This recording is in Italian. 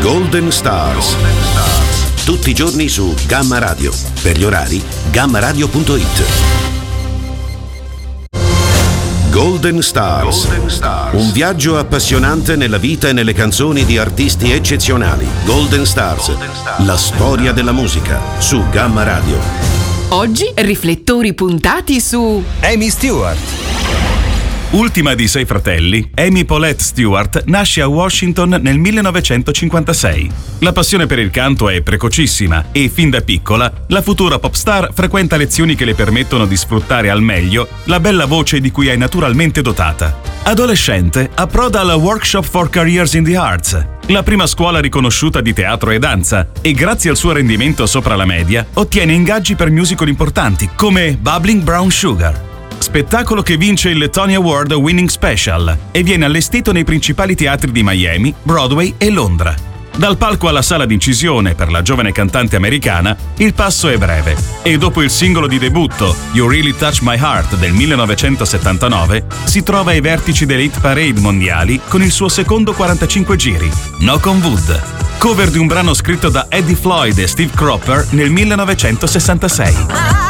Golden Stars. Tutti i giorni su Gamma Radio. Per gli orari, gammaradio.it. Golden Stars. Un viaggio appassionante nella vita e nelle canzoni di artisti eccezionali. Golden Stars. La storia della musica su Gamma Radio. Oggi riflettori puntati su Amy Stewart. Ultima di 6 fratelli, Amy Paulette Stewart nasce a Washington nel 1956. La passione per il canto è precocissima e fin da piccola la futura pop star frequenta lezioni che le permettono di sfruttare al meglio la bella voce di cui è naturalmente dotata. Adolescente, approda alla Workshop for Careers in the Arts, la prima scuola riconosciuta di teatro e danza, e grazie al suo rendimento sopra la media ottiene ingaggi per musical importanti come Bubbling Brown Sugar, spettacolo che vince il Tony Award Winning Special e viene allestito nei principali teatri di Miami, Broadway e Londra. Dal palco alla sala d'incisione per la giovane cantante americana, il passo è breve, e dopo il singolo di debutto You Really Touch My Heart del 1979 si trova ai vertici delle hit parade mondiali con il suo secondo 45 giri, Knock on Wood, cover di un brano scritto da Eddie Floyd e Steve Cropper nel 1966.